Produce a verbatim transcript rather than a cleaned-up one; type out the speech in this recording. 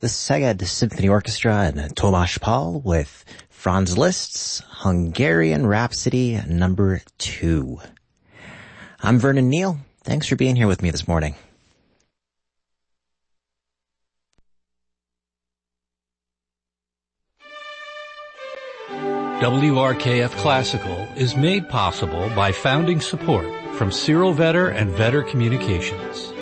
the Szeged Symphony Orchestra and Tomasz Paul with Franz Liszt's Hungarian Rhapsody number two. I'm Vernon Neal. Thanks for being here with me this morning. W R K F Classical is made possible by founding support from Cyril Vetter and Vetter Communications.